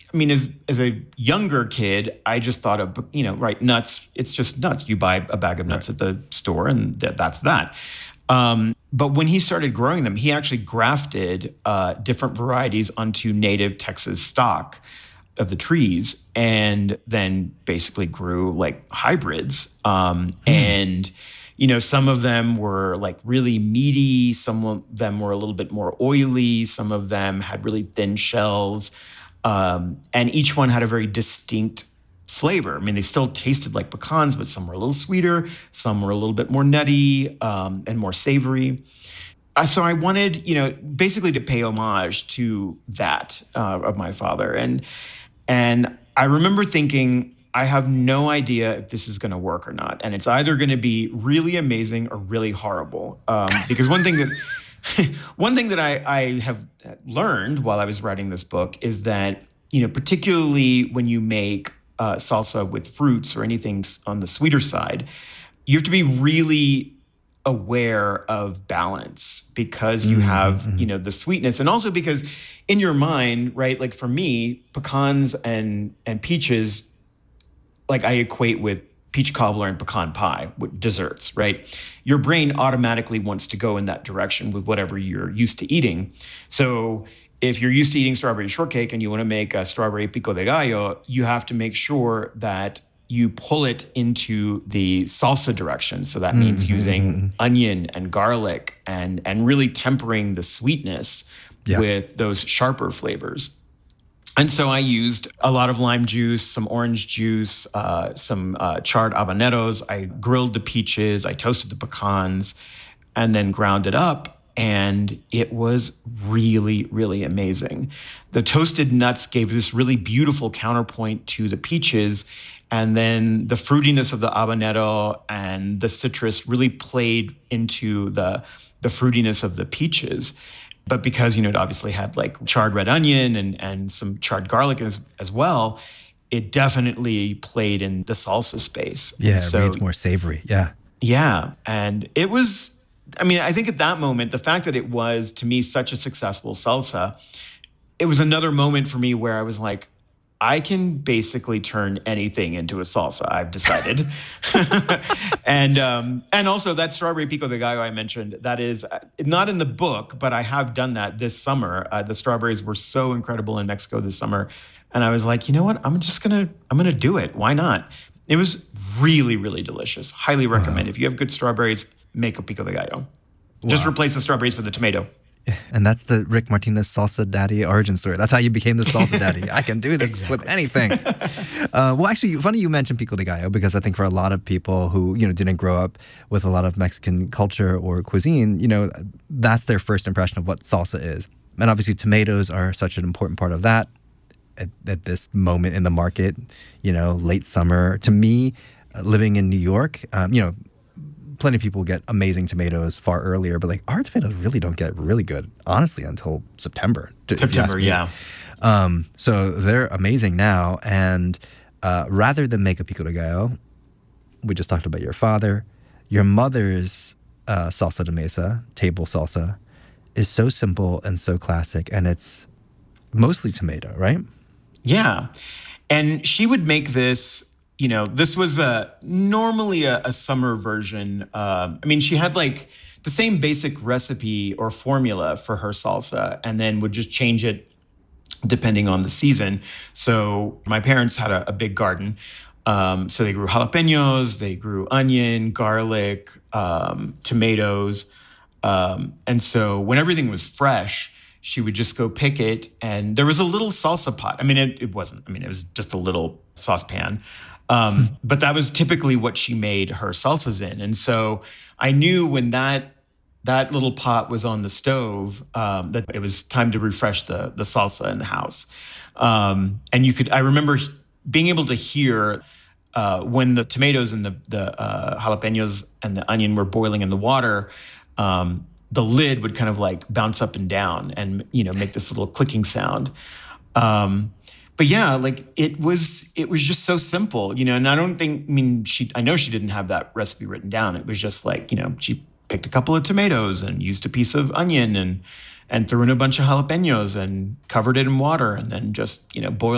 I mean, as a younger kid, I just thought of, right, nuts. It's just nuts. You buy a bag of nuts at the store and that's that. But when he started growing them, he actually grafted different varieties onto native Texas stock of the trees and then basically grew like hybrids. And, some of them were like really meaty. Some of them were a little bit more oily. Some of them had really thin shells. And each one had a very distinct flavor. I mean, they still tasted like pecans, but some were a little sweeter. Some were a little bit more nutty and more savory. So I wanted, basically to pay homage to that of my father. And I remember thinking, I have no idea if this is going to work or not. And it's either going to be really amazing or really horrible. Because one thing that I have learned while I was writing this book is that, particularly when you make salsa with fruits or anything on the sweeter side, you have to be really aware of balance because you have, the sweetness, and also because in your mind, right, like for me, pecans and peaches, like I equate with peach cobbler and pecan pie with desserts, right? Your brain automatically wants to go in that direction with whatever you're used to eating. So if you're used to eating strawberry shortcake and you want to make a strawberry pico de gallo, you have to make sure that you pull it into the salsa direction. So that means using onion and garlic and really tempering the sweetness with those sharper flavors. And so I used a lot of lime juice, some orange juice, some charred habaneros. I grilled the peaches, I toasted the pecans, and then ground it up. And it was really, really amazing. The toasted nuts gave this really beautiful counterpoint to the peaches. And then the fruitiness of the habanero and the citrus really played into the fruitiness of the peaches. But because, it obviously had like charred red onion and some charred garlic as well, it definitely played in the salsa space. Yeah, so, it's more savory. Yeah. Yeah. And it was, I think at that moment, the fact that it was, to me, such a successful salsa, it was another moment for me where I was like, I can basically turn anything into a salsa, I've decided. And also that strawberry pico de gallo I mentioned, that is not in the book, but I have done that this summer. The strawberries were so incredible in Mexico this summer. And I was like, you know what? I'm going to do it. Why not? It was really, really delicious. Highly recommend. If you have good strawberries, make a pico de gallo. Just replace the strawberries with a tomato. And that's the Rick Martinez Salsa Daddy origin story. That's how you became the Salsa Daddy. I can do this with anything. Well, actually, funny you mentioned pico de gallo, because I think for a lot of people who, didn't grow up with a lot of Mexican culture or cuisine, that's their first impression of what salsa is. And obviously tomatoes are such an important part of that at this moment in the market, late summer. To me, living in New York, plenty of people get amazing tomatoes far earlier, but like our tomatoes really don't get really good, honestly, until September. Yeah. So they're amazing now. And rather than make a pico de gallo, we just talked about your father, your mother's salsa de mesa, table salsa, is so simple and so classic. And it's mostly tomato, right? Yeah. And she would make this, this was normally a summer version. She had like the same basic recipe or formula for her salsa and then would just change it depending on the season. So my parents had a big garden. So they grew jalapenos, they grew onion, garlic, tomatoes. And so when everything was fresh, she would just go pick it. And there was a little salsa pot. It wasn't, it was just a little saucepan. But that was typically what she made her salsas in. And so I knew when that little pot was on the stove, that it was time to refresh the salsa in the house. And I remember being able to hear when the tomatoes and the jalapenos and the onion were boiling in the water, the lid would kind of like bounce up and down and, make this little clicking sound. But yeah, like it was just so simple, and I don't think, I know she didn't have that recipe written down. It was just like, she picked a couple of tomatoes and used a piece of onion and threw in a bunch of jalapenos and covered it in water and then just, boiled